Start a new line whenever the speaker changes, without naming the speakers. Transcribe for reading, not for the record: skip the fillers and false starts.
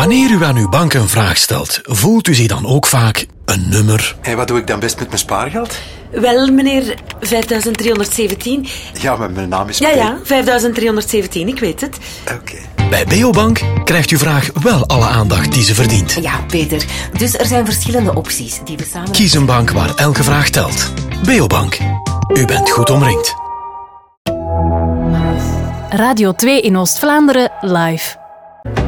Wanneer u aan uw bank een vraag stelt, voelt u zich dan ook vaak een nummer?
En wat doe ik dan best met mijn spaargeld?
Wel, meneer, 5317.
Ja, maar mijn naam is...
Ja, 5317, ik weet het.
Oké.
Bij Beobank krijgt uw vraag wel alle aandacht die ze verdient.
Ja, Peter. Dus er zijn verschillende opties die we samen...
Kies een bank waar elke vraag telt. Beobank. U bent goed omringd.
Radio 2 in Oost-Vlaanderen live.